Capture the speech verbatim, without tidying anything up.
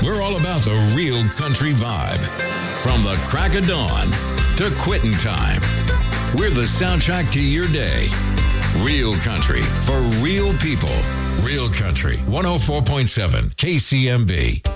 We're all about the real country vibe. From the crack of dawn to quitting time. We're the soundtrack to your day. Real country for real people. Real Country, one oh four point seven K C M B.